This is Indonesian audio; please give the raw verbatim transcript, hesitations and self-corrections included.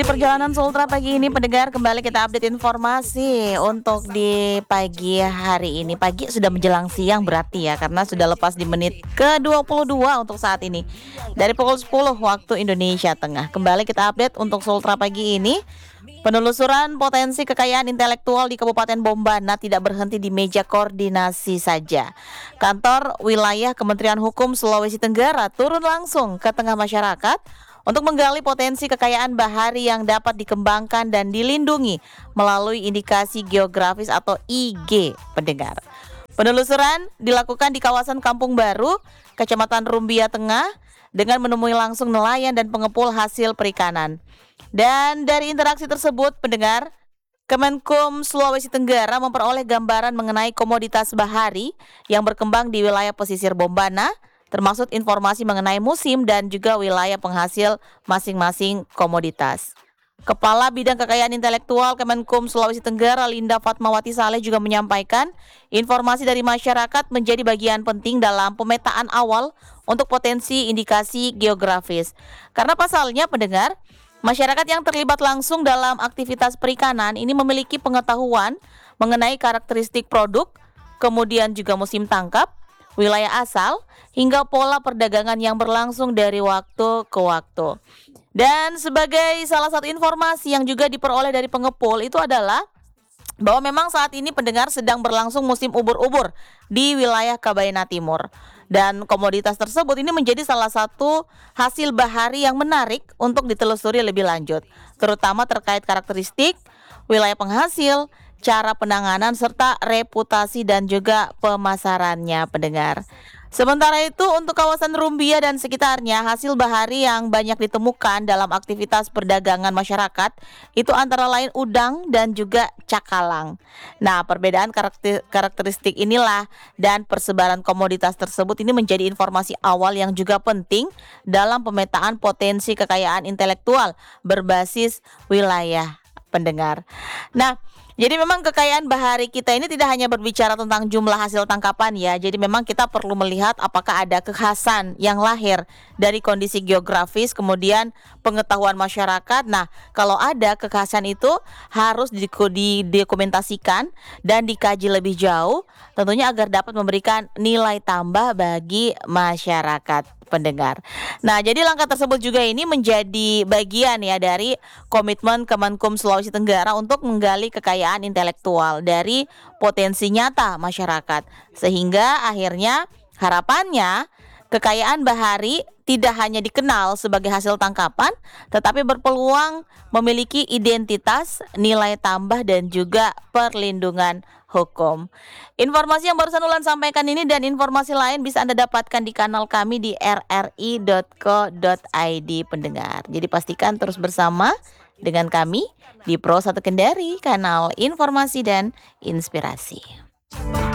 Di perjalanan Sultra pagi ini pendengar, kembali kita update informasi untuk di pagi hari ini. Pagi sudah menjelang siang berarti ya, karena sudah lepas di menit ke dua puluh dua untuk saat ini. Dari pukul sepuluh waktu Indonesia Tengah. Kembali kita update untuk Sultra pagi ini. Penelusuran potensi kekayaan intelektual di Kabupaten Bombana tidak berhenti di meja koordinasi saja. Kantor wilayah Kementerian Hukum Sulawesi Tenggara turun langsung ke tengah masyarakat untuk menggali potensi kekayaan bahari yang dapat dikembangkan dan dilindungi melalui indikasi geografis atau I G, pendengar. Penelusuran dilakukan di kawasan Kampung Baru, Kecamatan Rumbia Tengah, dengan menemui langsung nelayan dan pengepul hasil perikanan. Dan dari interaksi tersebut, pendengar, Kemenkum Sulawesi Tenggara memperoleh gambaran mengenai komoditas bahari yang berkembang di wilayah pesisir Bombana, termasuk informasi mengenai musim dan juga wilayah penghasil masing-masing komoditas. Kepala Bidang Kekayaan Intelektual Kemenkum Sulawesi Tenggara, Linda Fatmawati Saleh, juga menyampaikan informasi dari masyarakat menjadi bagian penting dalam pemetaan awal untuk potensi indikasi geografis. Karena pasalnya, pendengar, masyarakat yang terlibat langsung dalam aktivitas perikanan ini memiliki pengetahuan mengenai karakteristik produk, kemudian juga musim tangkap, wilayah asal, hingga pola perdagangan yang berlangsung dari waktu ke waktu. Dan sebagai salah satu informasi yang juga diperoleh dari pengepul itu adalah bahwa memang saat ini pendengar sedang berlangsung musim ubur-ubur di wilayah Kabaina Timur. Dan komoditas tersebut ini menjadi salah satu hasil bahari yang menarik untuk ditelusuri lebih lanjut, terutama terkait karakteristik, wilayah penghasil, cara penanganan, serta reputasi dan juga pemasarannya, pendengar. Sementara itu untuk kawasan Rumbia dan sekitarnya, hasil bahari yang banyak ditemukan dalam aktivitas perdagangan masyarakat itu antara lain udang dan juga cakalang. Nah, perbedaan karakter- karakteristik inilah dan persebaran komoditas tersebut ini menjadi informasi awal yang juga penting dalam pemetaan potensi kekayaan intelektual berbasis wilayah, pendengar. Nah, jadi memang kekayaan bahari kita ini tidak hanya berbicara tentang jumlah hasil tangkapan ya. Jadi memang kita perlu melihat apakah ada kekhasan yang lahir dari kondisi geografis, kemudian pengetahuan masyarakat. Nah, kalau ada kekhasan itu harus didokumentasikan dan dikaji lebih jauh, tentunya agar dapat memberikan nilai tambah bagi masyarakat, pendengar. Nah, jadi langkah tersebut juga ini menjadi bagian ya dari komitmen Kemenkum Sulawesi Tenggara untuk menggali kekayaan intelektual dari potensi nyata masyarakat. Sehingga akhirnya harapannya kekayaan bahari tidak hanya dikenal sebagai hasil tangkapan, tetapi berpeluang memiliki identitas, nilai tambah dan juga perlindungan hukum. Informasi yang barusan Ulan sampaikan ini dan informasi lain bisa Anda dapatkan di kanal kami di r r i dot co dot i d, pendengar. Jadi pastikan terus bersama dengan kami di Pro satu Kendari, kanal informasi dan inspirasi.